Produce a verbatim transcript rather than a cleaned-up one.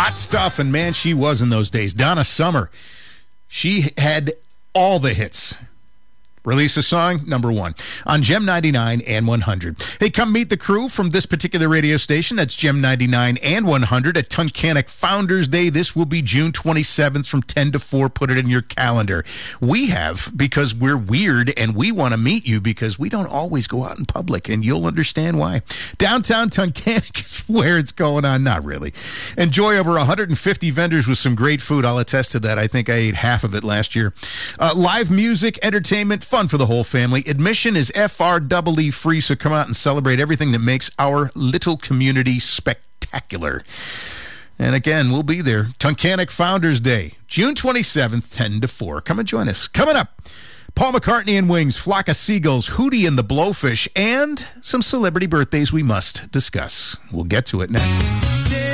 Hot stuff, and man, she was in those days. Donna Summer, she had all the hits. Release a song, number one, on Gem ninety-nine and one hundred. Hey, come meet the crew from this particular radio station. That's Gem ninety-nine and one hundred at Tunkhannock Founders Day. This will be June twenty-seventh from ten to four. Put it in your calendar. We have, because we're weird and we want to meet you because we don't always go out in public, and you'll understand why. Downtown Tunkhannock is where it's going on. Not really. Enjoy over one hundred fifty vendors with some great food. I'll attest to that. I think I ate half of it last year. Uh, live music, entertainment, fun for the whole family. Admission is F R E E free, so come out and celebrate everything that makes our little community spectacular. And again, we'll be there. Tunkhannock Founders Day, June twenty-seventh, ten to four. Come and join us. Coming up, Paul McCartney and Wings, Flock of Seagulls, Hootie and the Blowfish, and some celebrity birthdays we must discuss. We'll get to it next.